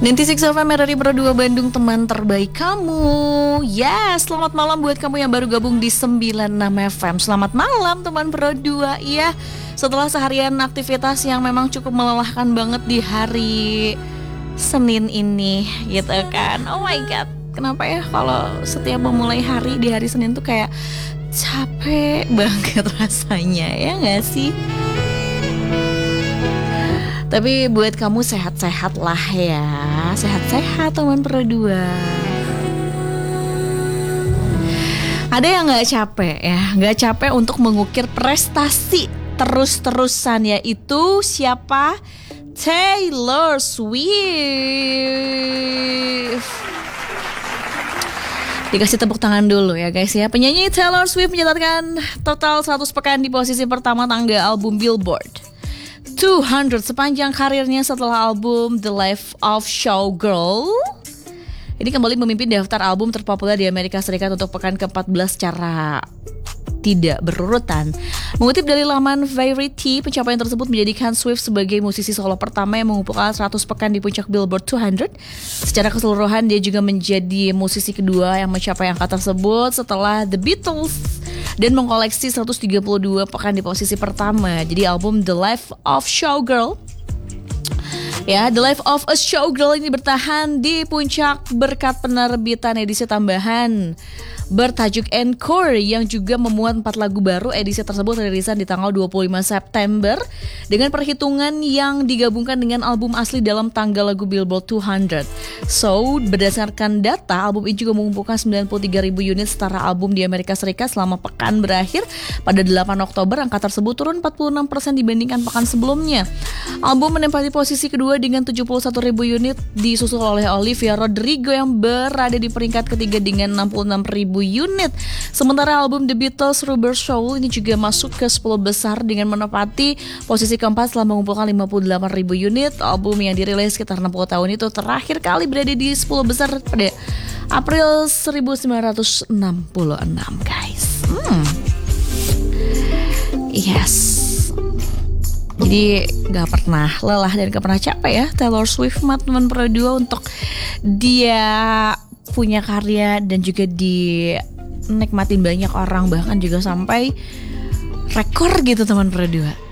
96 FM dari Pro 2 Bandung, teman terbaik kamu. Yes, selamat malam buat kamu yang baru gabung di 96 FM. Selamat malam teman Pro 2. Iya, setelah seharian aktivitas yang memang cukup melelahkan banget di hari Senin ini gitu kan. Oh my god, kenapa ya kalau setiap memulai hari di hari Senin tuh kayak capek banget rasanya, ya gak sih? Tapi buat kamu sehat-sehat lah ya. Sehat-sehat teman Pro 2. Ada yang gak capek ya, gak capek untuk mengukir prestasi terus-terusan, yaitu siapa? Taylor Swift. Dikasih tepuk tangan dulu ya guys ya. Penyanyi Taylor Swift mencatatkan total 100 pekan di posisi pertama tangga album Billboard 200 sepanjang karirnya setelah album The Life of Showgirl. Ini kembali memimpin daftar album terpopuler di Amerika Serikat untuk pekan ke-14 secara tidak berurutan. Mengutip dari laman Variety, pencapaian tersebut menjadikan Swift sebagai musisi solo pertama yang mengumpulkan 100 pekan di puncak Billboard 200. Secara keseluruhan, dia juga menjadi musisi kedua yang mencapai angka tersebut setelah The Beatles dan mengkoleksi 132 pekan di posisi pertama. Jadi album The Life of Showgirl, ya, The Life of a Showgirl ini bertahan di puncak berkat penerbitan edisi tambahan bertajuk Encore yang juga memuat 4 lagu baru. Edisi tersebut rilisan di tanggal 25 September dengan perhitungan yang digabungkan dengan album asli dalam tanggal lagu Billboard 200. So, berdasarkan data, album ini juga mengumpulkan 93.000 unit setara album di Amerika Serikat selama pekan berakhir pada 8 Oktober. Angka tersebut turun 46% dibandingkan pekan sebelumnya. Album menempati posisi kedua dengan 71.000 unit, disusul oleh Olivia Rodrigo yang berada di peringkat ketiga dengan 66.000 unit. Sementara album The Beatles Rubber Soul ini juga masuk ke 10 besar dengan menempati posisi keempat setelah mengumpulkan 58.000 unit. Album yang dirilis sekitar 60 tahun itu terakhir kali berada di 10 besar pada April 1966, guys. Yes. Jadi gak pernah lelah dan gak pernah capek ya Taylor Swift, teman Pro 2, untuk dia punya karya dan juga dinikmatin banyak orang, bahkan juga sampai rekor gitu teman Pro 2.